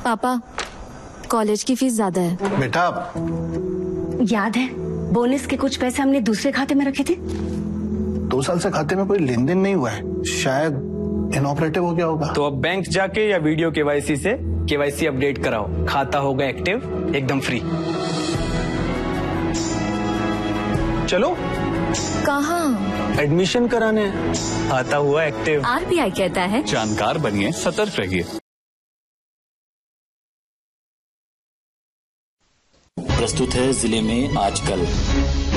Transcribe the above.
पापा, कॉलेज की फीस ज्यादा है। बेटा, याद है बोनस के कुछ पैसे हमने दूसरे खाते में रखे थे? 2 साल से खाते में कोई लेन देन नहीं हुआ है, शायद इनऑपरेटिव हो गया होगा। तो अब बैंक जाके या वीडियो केवाईसी से केवाईसी अपडेट कराओ, खाता होगा एक्टिव, एकदम फ्री। चलो। कहाँ? एडमिशन कराने। खाता हुआ एक्टिव। RBI कहता है जानकार बनिए, सतर्क रहिए। प्रस्तुत है जिले में आजकल।